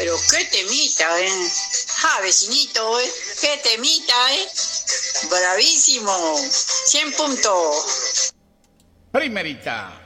Pero qué temita, vecinito, qué temita, bravísimo. 100 puntos. Primerita.